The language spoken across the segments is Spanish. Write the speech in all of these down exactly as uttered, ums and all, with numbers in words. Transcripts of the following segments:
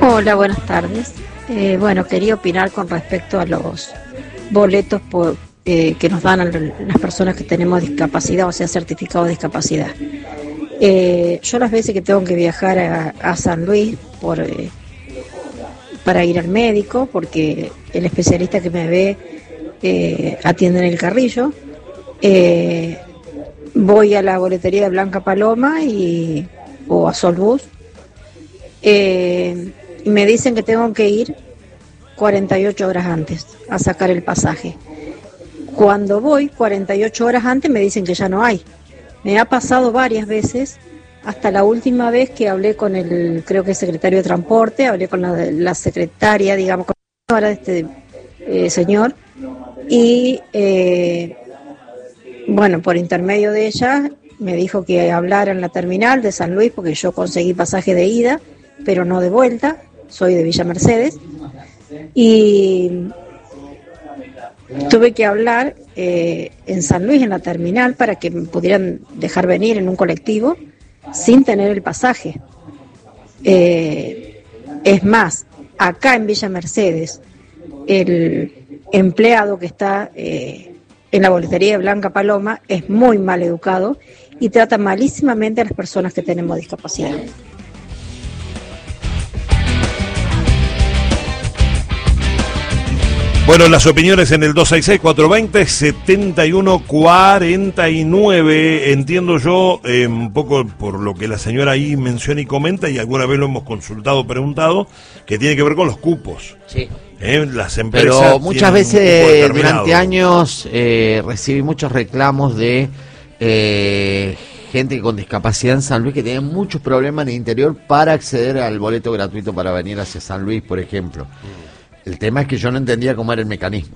Hola, buenas tardes. Eh, bueno, quería opinar con respecto a los boletos por, eh, que nos dan a las personas que tenemos discapacidad, o sea, certificado de discapacidad. Eh, yo las veces que tengo que viajar a, a San Luis por, eh, para ir al médico, porque el especialista que me ve eh, atiende en el Carrillo, eh, voy a la boletería de Blanca Paloma y, o a Solbus, eh, y me dicen que tengo que ir cuarenta y ocho horas antes a sacar el pasaje. Cuando voy cuarenta y ocho horas antes me dicen que ya no hay. Me ha pasado varias veces, hasta la última vez que hablé con el, creo que es secretario de Transporte, hablé con la, la secretaria, digamos, con la señora de este eh, señor, y eh, bueno, por intermedio de ella me dijo que hablara en la terminal de San Luis, porque yo conseguí pasaje de ida, pero no de vuelta, soy de Villa Mercedes, y tuve que hablar eh, en San Luis, en la terminal, para que me pudieran dejar venir en un colectivo sin tener el pasaje. Eh, es más, acá en Villa Mercedes, el empleado que está eh, en la boletería de Blanca Paloma es muy mal educado y trata malísimamente a las personas que tenemos discapacidad. Bueno, las opiniones en el dos seis seis, cuatro dos cero, siete uno cuatro nueve. Entiendo yo, eh, un poco por lo que la señora ahí menciona y comenta, y alguna vez lo hemos consultado, preguntado, que tiene que ver con los cupos. Sí. Eh, las empresas. Pero muchas veces durante años eh, recibí muchos reclamos de eh, gente con discapacidad en San Luis que tiene muchos problemas en el interior para acceder al boleto gratuito para venir hacia San Luis, por ejemplo. El tema es que yo no entendía cómo era el mecanismo.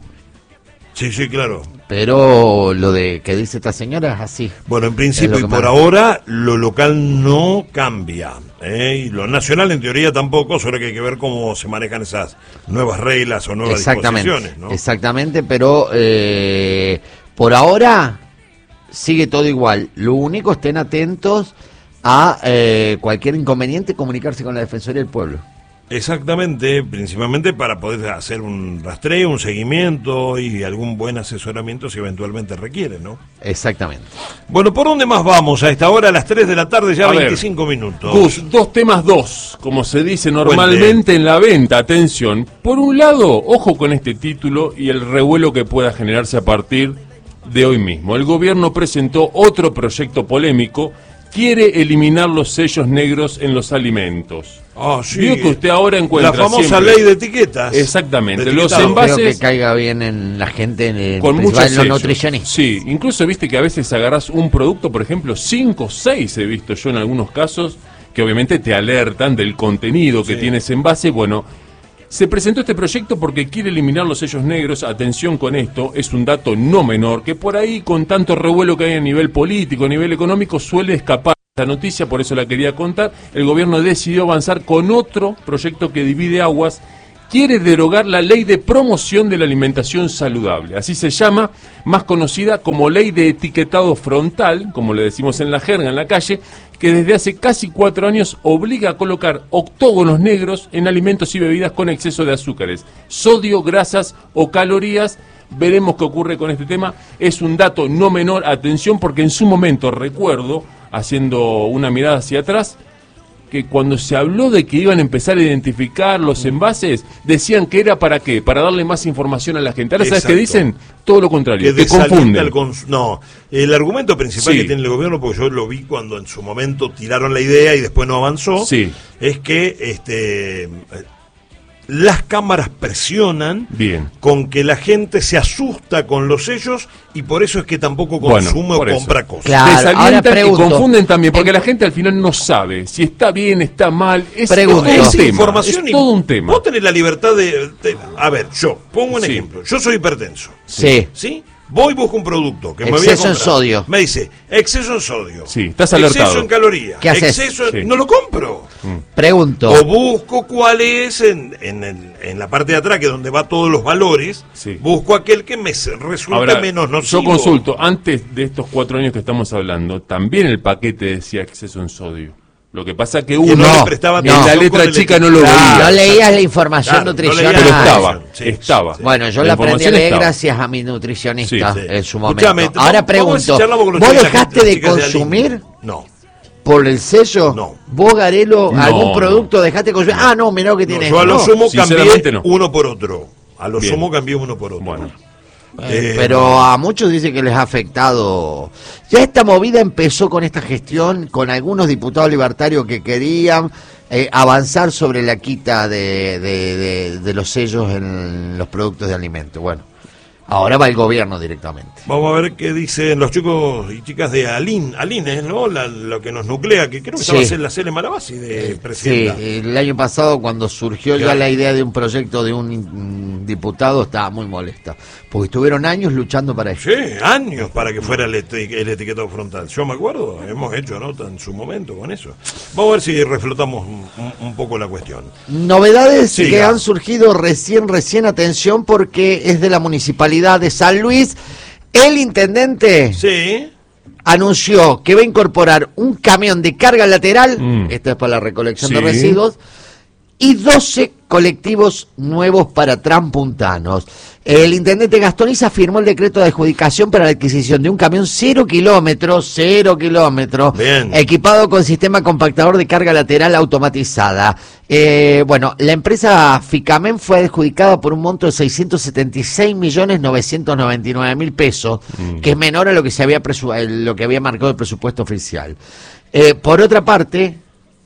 Sí, sí, claro. Pero lo de que dice esta señora es así. Bueno, en principio y por más. Ahora lo local no cambia, ¿eh? Y lo nacional en teoría tampoco, solo que hay que ver cómo se manejan esas nuevas reglas o nuevas exactamente, disposiciones, ¿no? Exactamente, pero eh, por ahora sigue todo igual. Lo único, estén atentos a eh, cualquier inconveniente, comunicarse con la Defensoría del Pueblo. Exactamente, principalmente para poder hacer un rastreo, un seguimiento y algún buen asesoramiento si eventualmente requiere, ¿no? Exactamente. Bueno, ¿por dónde más vamos? A esta hora, a las tres de la tarde, ya a veinticinco ver, minutos. Gus, dos temas dos, como se dice normalmente en la venta. Atención, por un lado, ojo con este título y el revuelo que pueda generarse a partir de hoy mismo. El gobierno presentó otro proyecto polémico, quiere eliminar los sellos negros en los alimentos. Ah, sí. Vio que usted ahora encuentra la famosa siempre... ley de etiquetas. Exactamente. De los Creo envases que caiga bien en la gente, en el, con muchos los nutricionistas. Sí, incluso viste que a veces agarrás un producto, por ejemplo, cinco o seis he visto yo en algunos casos, que obviamente te alertan del contenido que sí. tiene ese envase. Bueno, se presentó este proyecto porque quiere eliminar los sellos negros. Atención con esto, es un dato no menor, que por ahí con tanto revuelo que hay a nivel político, a nivel económico, suele escapar esta noticia, por eso la quería contar. El gobierno decidió avanzar con otro proyecto que divide aguas. Quiere derogar la ley de promoción de la alimentación saludable, así se llama, más conocida como ley de etiquetado frontal, como le decimos en la jerga, en la calle, que desde hace casi cuatro años obliga a colocar octógonos negros en alimentos y bebidas con exceso de azúcares, sodio, grasas o calorías. Veremos qué ocurre con este tema. Es un dato no menor, atención, porque en su momento recuerdo, haciendo una mirada hacia atrás, que cuando se habló de que iban a empezar a identificar los envases, decían que era para qué, para darle más información a la gente. Ahora, ¿sabes qué dicen? Todo lo contrario, que, que confunden. Cons- no, el argumento principal sí. que tiene el gobierno, porque yo lo vi cuando en su momento tiraron la idea y después no avanzó, sí. es que este las cámaras presionan Bien. con que la gente se asusta con los sellos y por eso es que tampoco consume bueno, o compra cosas. Claro, desalientan y confunden también, porque la gente al final no sabe si está bien, está mal. Es, pregunto. todo, un es tema, información es todo un tema. Vos tenés la libertad de, de... A ver, yo pongo un sí. ejemplo. Yo soy hipertenso. Sí. ¿Sí? Voy y busco un producto que exceso me voy a comprar. en sodio. Me dice, exceso en sodio. Sí, estás alertado. Exceso en calorías. ¿Qué haces? Exceso en... Sí. No lo compro. Mm. Pregunto. O busco cuál es en, en, el, en la parte de atrás, que es donde va todos los valores. Sí. Busco aquel que me resulte Ahora, menos nocivo. Yo consulto, antes de estos cuatro años que estamos hablando, también el paquete decía exceso en sodio. Lo que pasa que Que uno no le No, prestaba en atención la letra con el chica equi- no lo Claro, veía. No leías la información Claro, no nutricional. leías Pero la estaba, información. Sí, estaba. sí. Bueno, yo La la aprendí a información leer estaba. gracias a mi nutricionista Sí, sí. en su momento. Escuchame, Ahora vamos a ver si pregunto, charlamos con los ¿vos chicos, dejaste las de chicas de consumir Alín? No. por el sello? No. ¿Vos, Garelo, No, algún no. producto dejaste de consumir? Ah, no, mirá lo que No, tiene. yo a lo No. sumo sinceramente cambié no. uno por otro. A lo Bien. sumo cambié uno por otro. Bueno. Eh, Eh, pero a muchos dice que les ha afectado. Ya esta movida empezó con esta gestión, con algunos diputados libertarios que querían eh, avanzar sobre la quita de, de, de, de los sellos en los productos de alimento. Bueno, ahora va el gobierno directamente. Vamos a ver qué dicen los chicos y chicas de Alín. Alín es, ¿no? La- lo que nos nuclea, que creo que Sí. estaba a ser la Cele Malabasi de Sí, presidenta. el año pasado cuando surgió ya Claro. la idea de un proyecto de un mm, diputado estaba muy molesta, porque estuvieron años luchando para eso. Sí, años para que fuera el, eti- el etiquetado frontal. Yo me acuerdo, hemos hecho nota en su momento con eso. Vamos a ver si reflotamos un, un- un poco la cuestión. Novedades Siga. que han surgido recién, recién, atención, porque es de la Municipalidad de San Luis. El intendente Sí, anunció que va a incorporar un camión de carga lateral, Mm. esta es para la recolección Sí. de residuos, y doce colectivos nuevos para transpuntanos. El intendente Gastoniza firmó el decreto de adjudicación para la adquisición de un camión cero kilómetros, cero kilómetros, Bien. equipado con sistema compactador de carga lateral automatizada. Eh, bueno, la empresa Ficamen fue adjudicada por un monto de seiscientos setenta y seis millones novecientos noventa y nueve mil pesos, que es menor a lo que se había presu- eh, lo que había marcado el presupuesto oficial. Eh, por otra parte,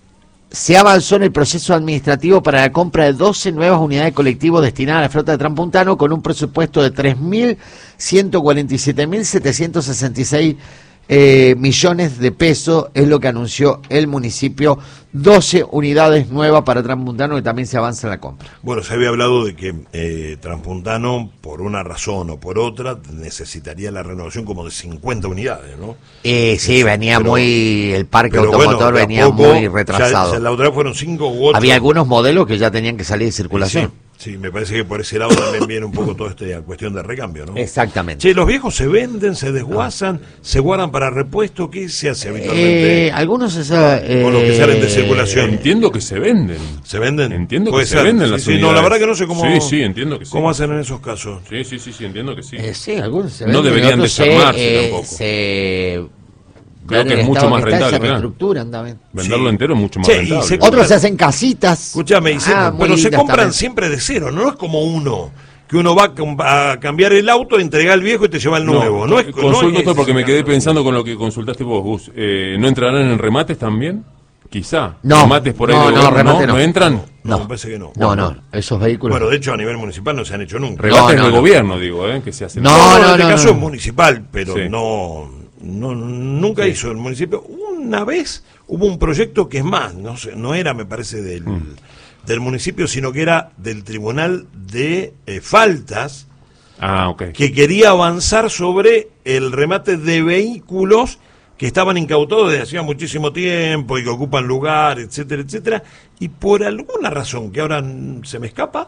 se avanzó en el proceso administrativo para la compra de doce nuevas unidades de colectivos destinadas a la flota de Transpuntano con un presupuesto de tres mil ciento cuarenta y siete mil setecientos sesenta y seis eh, millones de pesos, es lo que anunció el municipio. doce unidades nuevas para Transpuntano, que también se avanza en la compra. bueno, se había hablado de que eh, Transpuntano, por una razón o por otra, necesitaría la renovación como de cincuenta unidades, ¿no? Eh, sí, venía Pero- muy, el parque Pero automotor bueno, de a venía poco, muy ya- retrasado. ya la otra vez fueron cinco u ocho. Había algunos modelos que ya tenían que salir de circulación. Sí, sí, me parece que por ese lado también viene un poco toda esta cuestión de recambio, ¿no? Exactamente. Che, los viejos se venden, se desguazan, se guardan para repuesto, ¿qué se hace habitualmente? Eh, algunos esa, eh, Con los que salen de circulación. Entiendo que se venden. ¿Se venden? Entiendo Puede que se ser. venden Sí, las sí, unidades. no, la verdad que no sé cómo, Sí, sí, entiendo que sí. cómo hacen en esos casos. Sí, sí, sí, sí, entiendo que sí. Eh, sí, algunos se No venden, deberían otros se, desarmarse eh, tampoco. se- Creo en que el es mucho estado más que está, rentable, se claro. reestructuran también. Venderlo Sí. entero es mucho más Che, y rentable. se- Otros se hacen casitas. Escúchame, y se- Ah, muy pero se lindas compran también. siempre de cero, no es como uno, que uno va a com- a cambiar el auto, entregar el viejo y te lleva el nuevo. No, es no consulto es esto porque me ese quedé caso. pensando con lo que consultaste vos, Gus. Eh, ¿No entrarán en remates también? Quizá. No, Remates por ahí no, de no, gobierno, remate no. ¿No entran? No, No. me parece que no. No, no, esos vehículos. Bueno, de hecho a nivel municipal no se han hecho nunca. Rebates no, del no. gobierno, digo, ¿eh? Que se hacen. No, No, no, no, en este no, caso no. es municipal, pero Sí. no, no, nunca hizo el municipio. Una vez hubo un proyecto que es más, no sé, no era, me parece, del, Mm. del municipio, sino que era del Tribunal de eh, Faltas, Ah, ok. que quería avanzar sobre el remate de vehículos que estaban incautados desde hacía muchísimo tiempo y que ocupan lugar, etcétera, etcétera, y por alguna razón que ahora mm, se me escapa,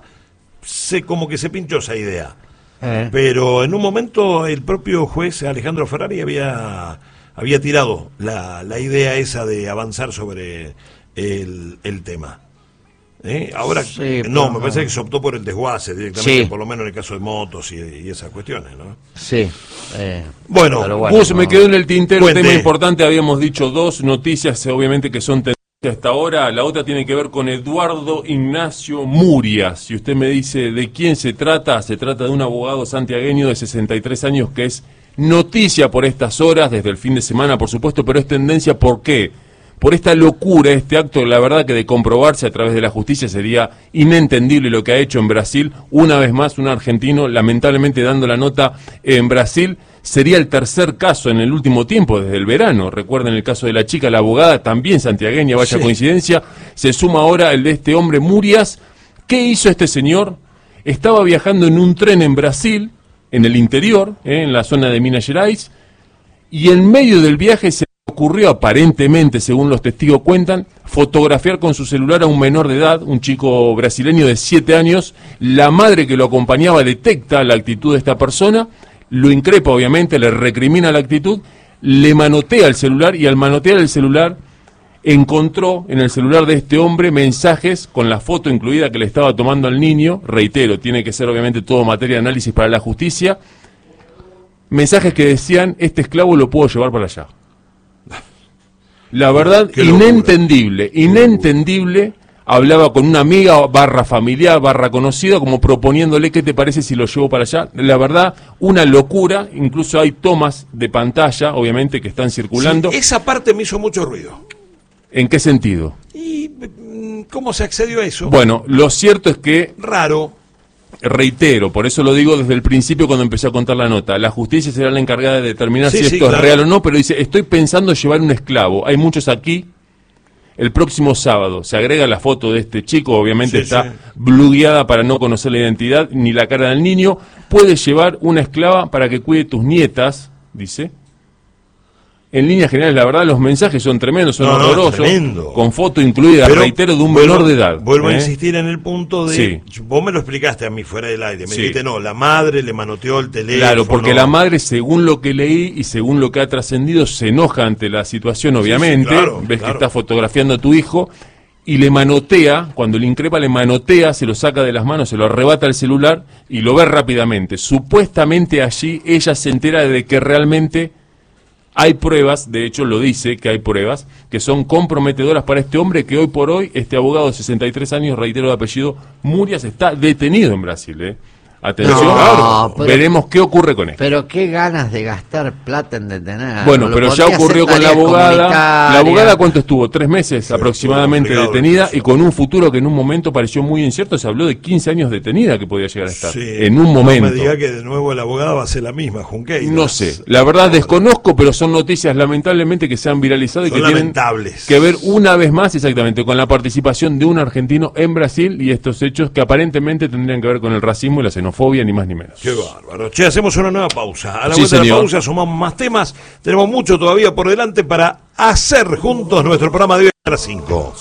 se como que se pinchó esa idea. Eh. Pero en un momento el propio juez Alejandro Ferrari había, había tirado la, la idea esa de avanzar sobre el, el tema. ¿Eh? Ahora, Sí, no, pero me no. parece que se optó por el desguace directamente, Sí. por lo menos en el caso de motos y, y esas cuestiones, ¿no? Sí. eh, Bueno, pero Gus, no. me quedó en el tintero un Cuente. tema importante. Habíamos dicho dos noticias, obviamente, que son tendencia hasta ahora. La otra tiene que ver con Eduardo Ignacio Murias. Si usted me dice de quién se trata, se trata de un abogado santiagueño de sesenta y tres años que es noticia por estas horas, desde el fin de semana, por supuesto, pero es tendencia. ¿Por qué? Por esta locura, este acto, la verdad que de comprobarse a través de la justicia sería inentendible lo que ha hecho en Brasil. Una vez más, un argentino, lamentablemente dando la nota en Brasil. Sería el tercer caso en el último tiempo, desde el verano. Recuerden el caso de la chica, la abogada, también santiagueña, vaya Sí. coincidencia. Se suma ahora el de este hombre, Murias. ¿Qué hizo este señor? Estaba viajando en un tren en Brasil, en el interior, eh, en la zona de Minas Gerais, y en medio del viaje se ocurrió, aparentemente, según los testigos cuentan, fotografiar con su celular a un menor de edad, un chico brasileño de siete años. La madre que lo acompañaba detecta la actitud de esta persona, lo increpa obviamente, le recrimina la actitud, le manotea el celular y al manotear el celular encontró en el celular de este hombre mensajes con la foto incluida que le estaba tomando al niño. Reitero, tiene que ser obviamente todo materia de análisis para la justicia. Mensajes que decían, este esclavo lo puedo llevar para allá. La verdad, inentendible, inentendible. Hablaba con una amiga barra familiar, barra conocida, como proponiéndole qué te parece si lo llevo para allá. La verdad, una locura. Incluso hay tomas de pantalla, obviamente, que están circulando. Sí, esa parte me hizo mucho ruido. ¿En qué sentido? ¿Y cómo se accedió a eso? Bueno, lo cierto es que... Raro. Reitero, por eso lo digo desde el principio cuando empecé a contar la nota. La justicia será la encargada de determinar sí, si sí, esto claro. es real o no, pero dice, estoy pensando llevar un esclavo. Hay muchos aquí. El próximo sábado se agrega la foto de este chico, obviamente sí, está sí. blugueada para no conocer la identidad ni la cara del niño. Puedes llevar una esclava para que cuide tus nietas, dice. En líneas generales, la verdad, los mensajes son tremendos, son no, horrorosos, no, tremendo. Con foto incluida, pero, reitero, de un vuelvo, menor de edad. Vuelvo ¿eh? a insistir en el punto de, sí. vos me lo explicaste a mí fuera del aire, me sí. dijiste, no, la madre le manoteó el teléfono. Claro, porque la madre, según lo que leí y según lo que ha trascendido, se enoja ante la situación, obviamente, sí, sí, claro, ves claro. que está fotografiando a tu hijo, y le manotea, cuando le increpa le manotea, se lo saca de las manos, se lo arrebata el celular, y lo ve rápidamente. Supuestamente allí ella se entera de que realmente... hay pruebas, de hecho lo dice, que hay pruebas, que son comprometedoras para este hombre que hoy por hoy, este abogado de sesenta y tres años, reitero de apellido, Murias, está detenido en Brasil, ¿eh? Atención, no, claro, pero, veremos qué ocurre con esto. Pero qué ganas de gastar plata en detener. Bueno, pero ya ocurrió con la abogada. La abogada, ¿cuánto estuvo? Tres meses sí, aproximadamente detenida y con un futuro que en un momento pareció muy incierto. Se habló de quince años detenida que podía llegar a estar. Sí, en un momento. No me diga que de nuevo la abogada va a ser la misma, Junqueira. No sé, la verdad desconozco, pero son noticias lamentablemente que se han viralizado y son que lamentables. Tienen que ver una vez más exactamente con la participación de un argentino en Brasil y estos hechos que aparentemente tendrían que ver con el racismo y la xenofobia, ni más ni menos. Qué bárbaro. Che, hacemos una nueva pausa. A la sí, vuelta señor. de la pausa sumamos más temas. Tenemos mucho todavía por delante para hacer juntos nuestro programa de hoy a las cinco.